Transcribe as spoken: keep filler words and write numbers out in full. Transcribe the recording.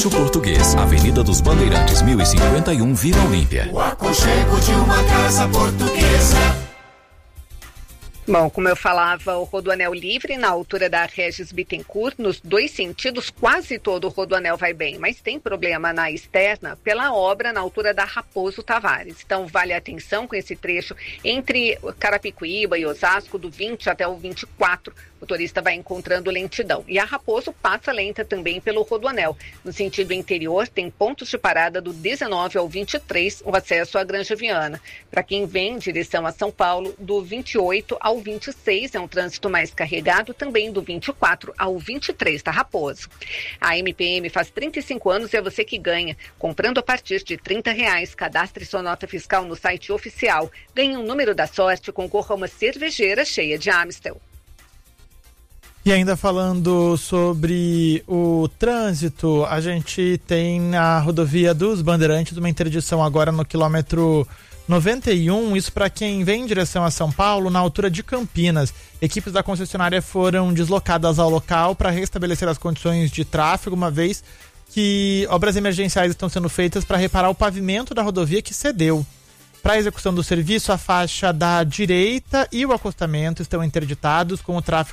Edifício Português, Avenida dos Bandeirantes, mil e cinquenta e um, Vila Olímpia. O aconchego de uma casa portuguesa. Bom, como eu falava, o rodoanel livre na altura da Regis Bittencourt, nos dois sentidos, quase todo o rodoanel vai bem, mas tem problema na externa pela obra na altura da Raposo Tavares. Então, vale a atenção com esse trecho entre Carapicuíba e Osasco, do vinte até o vinte e quatro. O motorista vai encontrando lentidão. E a Raposo passa lenta também pelo rodoanel. No sentido interior, tem pontos de parada do dezenove ao vinte e três, o acesso à Granja Viana. Para quem vem em direção a São Paulo, do vinte e oito ao vinte e seis, é um trânsito mais carregado, também do vinte e quatro ao vinte e três da Raposo. A M P M faz trinta e cinco anos e é você que ganha. Comprando a partir de trinta reais, cadastre sua nota fiscal no site oficial. Ganhe um número da sorte e concorra a uma cervejeira cheia de Amstel. E ainda falando sobre o trânsito, a gente tem na rodovia dos Bandeirantes uma interdição agora no quilômetro noventa e um, isso para quem vem em direção a São Paulo, na altura de Campinas. Equipes da concessionária foram deslocadas ao local para restabelecer as condições de tráfego, uma vez que obras emergenciais estão sendo feitas para reparar o pavimento da rodovia que cedeu. Para a execução do serviço, a faixa da direita e o acostamento estão interditados, com o tráfego